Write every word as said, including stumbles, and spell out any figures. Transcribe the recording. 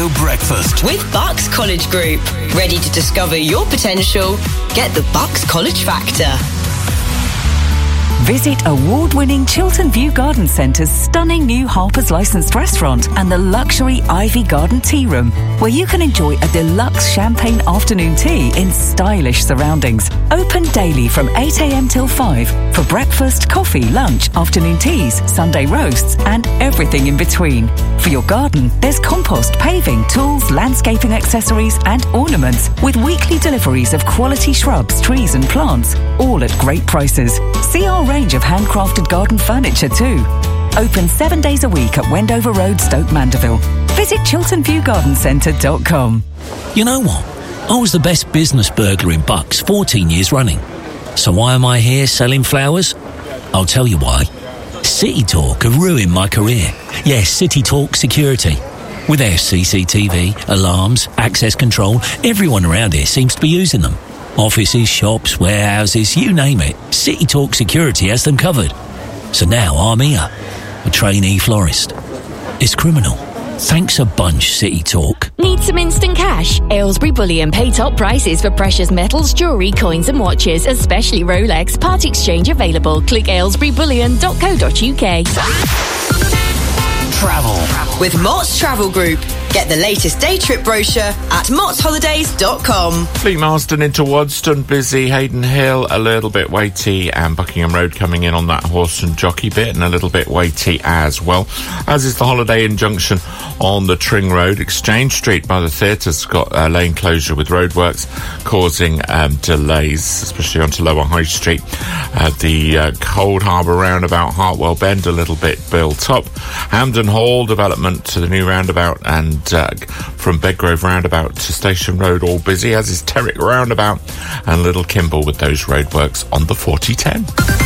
Radio Breakfast with Bucks College Group. Ready to discover your potential? Get the Bucks College Factor. Visit award-winning Chiltern View Garden Centre's stunning new Harper's licensed restaurant and the luxury Ivy Garden Tea Room, where you can enjoy a deluxe champagne afternoon tea in stylish surroundings. Open daily from eight a.m. till five for breakfast, coffee, lunch, afternoon teas, Sunday roasts and everything in between. For your garden, there's compost, paving, tools, landscaping accessories and ornaments with weekly deliveries of quality shrubs, trees and plants, all at great prices. See our range of handcrafted garden furniture too. Open seven days a week at Wendover Road, Stoke Mandeville. Visit chiltern view garden centre dot com. You know what? I was the best business burglar in Bucks fourteen years running. So why am I here selling flowers? I'll tell you why. City Talk have ruined my career. Yes, City Talk Security. With their C C T V, alarms, access control, everyone around here seems to be using them. Offices, shops, warehouses, you name it. City Talk Security has them covered. So now I'm here, a trainee florist. It's criminal. Thanks a bunch, City Talk. Need some instant cash? Aylesbury Bullion pay top prices for precious metals, jewellery, coins and watches, especially Rolex. Part exchange available. Click aylesbury bullion dot co dot uk. Travel with Mott's Travel Group. Get the latest day trip brochure at motts holidays dot com. Fleet Marston into Wadston, busy. Hayden Hill, a little bit weighty, and Buckingham Road coming in on that horse and jockey bit, and a little bit weighty as well. As is the Holiday Inn Junction on the Tring Road. Exchange Street by the theatre's got a lane closure with roadworks causing um, delays, especially onto Lower High Street. Uh, the uh, Cold Harbour roundabout, Hartwell Bend, a little bit built up. Hampden Hall development to the new roundabout, and Uh, from Bedgrove roundabout to Station Road, all busy, as is Terrick roundabout and Little Kimble with those roadworks on the forty ten.